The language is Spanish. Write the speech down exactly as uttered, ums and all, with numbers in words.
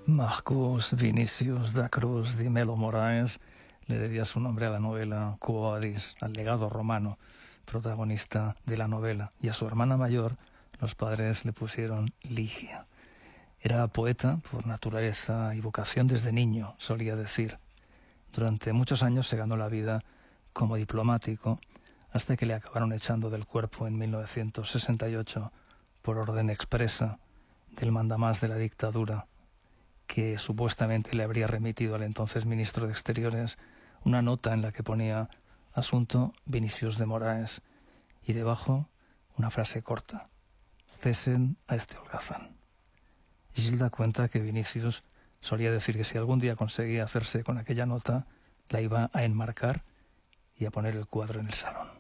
Marcus Vinicius da Cruz de Melo Moraes le debía su nombre a la novela Quo Vadis, al legado romano, protagonista de la novela, y a su hermana mayor los padres le pusieron Ligia. Era poeta por naturaleza y vocación desde niño, solía decir. Durante muchos años se ganó la vida como diplomático hasta que le acabaron echando del cuerpo en mil novecientos sesenta y ocho por orden expresa del mandamás de la dictadura, que supuestamente le habría remitido al entonces ministro de Exteriores una nota en la que ponía asunto Vinicius de Moraes y debajo una frase corta: cesen a este holgazán. Gilda cuenta que Vinicius solía decir que si algún día conseguía hacerse con aquella nota, la iba a enmarcar y a poner el cuadro en el salón.